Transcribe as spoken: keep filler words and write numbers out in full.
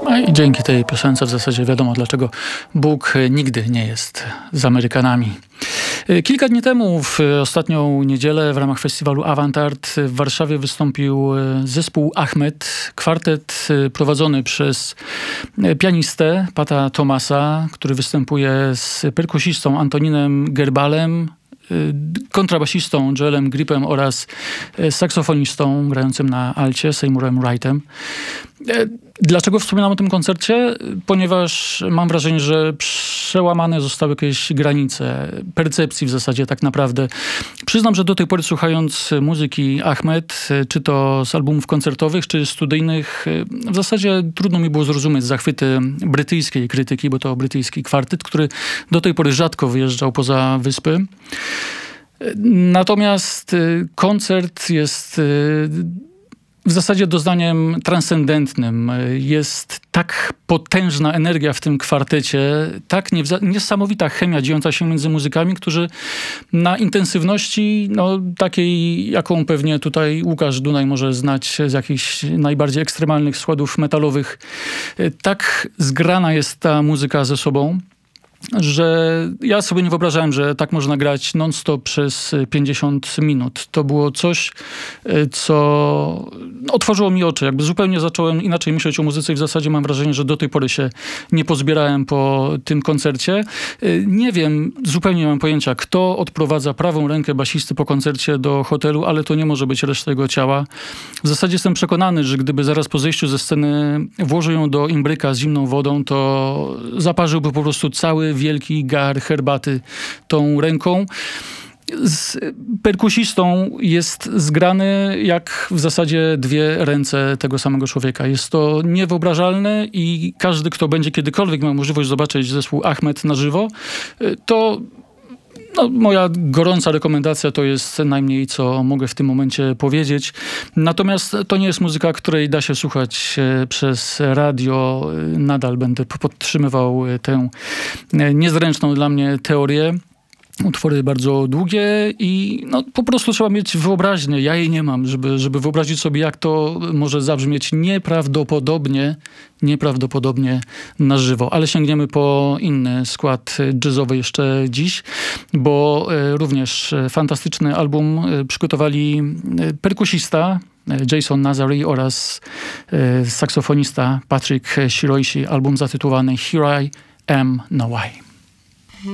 No i dzięki tej piosence w zasadzie wiadomo, dlaczego Bóg nigdy nie jest z Amerykanami. Kilka dni temu, w ostatnią niedzielę, w ramach festiwalu Avantart w Warszawie wystąpił zespół Achmed, kwartet prowadzony przez pianistę Pata Thomasa, który występuje z perkusistą Antoninem Gerbalem, kontrabasistą Joelem Gripem oraz saksofonistą grającym na alcie Seymourem Wrightem. Dlaczego wspominam o tym koncercie? Ponieważ mam wrażenie, że przełamane zostały jakieś granice percepcji w zasadzie tak naprawdę. Przyznam, że do tej pory słuchając muzyki Achmed, czy to z albumów koncertowych, czy studyjnych, w zasadzie trudno mi było zrozumieć zachwyty brytyjskiej krytyki, bo to brytyjski kwartet, który do tej pory rzadko wyjeżdżał poza wyspy. Natomiast koncert jest w zasadzie doznaniem transcendentnym. Jest tak potężna energia w tym kwartecie, tak niesamowita chemia dziejąca się między muzykami, którzy na intensywności, no, takiej, jaką pewnie tutaj Łukasz Dunaj może znać z jakichś najbardziej ekstremalnych składów metalowych, tak zgrana jest ta muzyka ze sobą, że ja sobie nie wyobrażałem, że tak można grać non-stop przez pięćdziesiąt minut. To było coś, co otworzyło mi oczy. Jakby zupełnie zacząłem inaczej myśleć o muzyce i w zasadzie mam wrażenie, że do tej pory się nie pozbierałem po tym koncercie. Nie wiem, zupełnie nie mam pojęcia, kto odprowadza prawą rękę basisty po koncercie do hotelu, ale to nie może być reszta jego ciała. W zasadzie jestem przekonany, że gdyby zaraz po zejściu ze sceny włożył ją do imbryka z zimną wodą, to zaparzyłby po prostu cały wielki gar herbaty tą ręką. Z perkusistą jest zgrany jak w zasadzie dwie ręce tego samego człowieka. Jest to niewyobrażalne i każdy, kto będzie kiedykolwiek miał możliwość zobaczyć zespół Achmed na żywo, to no, moja gorąca rekomendacja to jest najmniej, co mogę w tym momencie powiedzieć. Natomiast to nie jest muzyka, której da się słuchać przez radio. Nadal będę podtrzymywał tę niezręczną dla mnie teorię. Utwory bardzo długie i no, po prostu trzeba mieć wyobraźnię. Ja jej nie mam, żeby, żeby wyobrazić sobie, jak to może zabrzmieć nieprawdopodobnie, nieprawdopodobnie na żywo. Ale sięgniemy po inny skład jazzowy jeszcze dziś, bo e, również fantastyczny album e, przygotowali perkusista Jason Nazary oraz e, saksofonista Patrick Shiroishi. Album zatytułowany Here I Am Now I.